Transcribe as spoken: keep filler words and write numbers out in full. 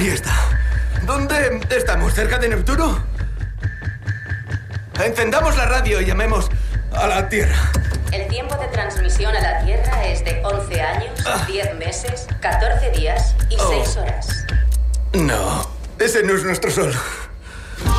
Ahí está. ¿Dónde estamos? ¿Cerca de Neptuno? Encendamos la radio y llamemos a la Tierra. El tiempo de transmisión a la Tierra es de once años, ah. diez meses, catorce días y oh. seis horas. No, ese no es nuestro sol.